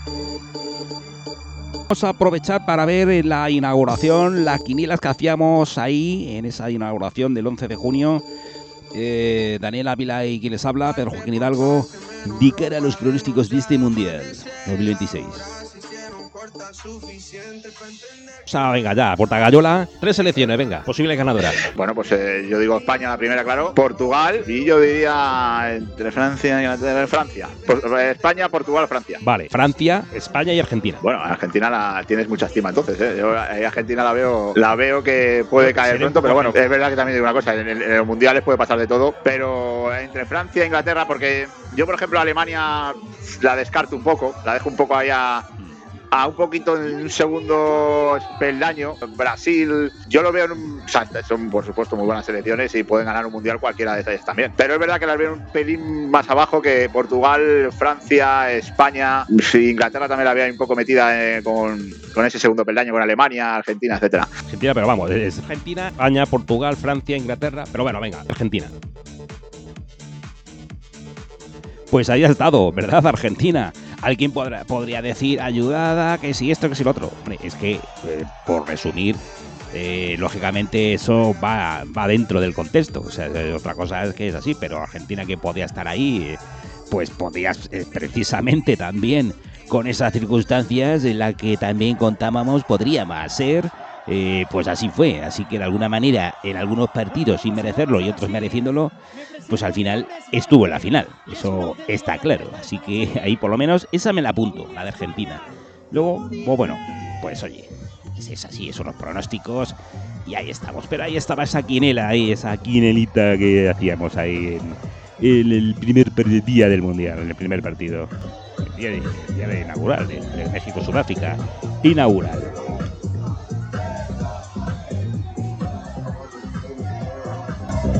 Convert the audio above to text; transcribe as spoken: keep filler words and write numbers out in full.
Vamos a aprovechar para ver la inauguración, las quinielas que hacíamos ahí en esa inauguración del once de junio. Eh, Daniel Ávila y quien les habla, Pedro Joaquín Hidalgo, de cara a los pronósticos de este Mundial dos mil veintiséis. O sea, venga ya, Portagayola, tres selecciones, venga, posible ganadora. Bueno, pues eh, yo digo España la primera, claro, Portugal y yo diría entre Francia y entre Francia. Por, España, Portugal, Francia. Vale, Francia, España y Argentina. Bueno, Argentina la tienes mucha estima entonces, ¿eh? Yo a Argentina la veo, la veo que puede caer pronto, pero bueno, es verdad que también digo una cosa, en, el, en los mundiales puede pasar de todo, pero entre Francia e Inglaterra, porque yo por ejemplo Alemania la descarto un poco, la dejo un poco ahí a a un poquito en un segundo peldaño. Brasil, yo lo veo en un, o sea, son por supuesto muy buenas selecciones y pueden ganar un mundial cualquiera de esas también, pero es verdad que las veo un pelín más abajo que Portugal, Francia, España. Sí, Inglaterra también la veo un poco metida eh, con, con ese segundo peldaño, con Alemania, Argentina, etcétera. Argentina, pero vamos, es Argentina, España, Portugal, Francia, Inglaterra, pero bueno, venga, Argentina. Pues ahí ha estado, ¿verdad? Argentina. Alguien podrá, podría decir ayudada, que si esto, que si lo otro. Hombre, es que, eh, por resumir, eh, lógicamente eso va, va dentro del contexto. O sea, otra cosa es que es así, pero Argentina, que podía estar ahí, eh, pues podía eh, precisamente también con esas circunstancias en las que también contábamos, podría más ser. Eh, pues así fue. Así que de alguna manera, en algunos partidos sin merecerlo y otros mereciéndolo, pues al final estuvo en la final, eso está claro, así que ahí por lo menos esa me la apunto, la de Argentina. Luego, pues bueno, pues oye, es así, son los pronósticos y ahí estamos, pero ahí estaba esa quinela, ahí esa quinelita que hacíamos ahí en, en el primer día del Mundial, en el primer partido, el día, de, el día de inaugural, de, de México-Sudáfrica, inaugural.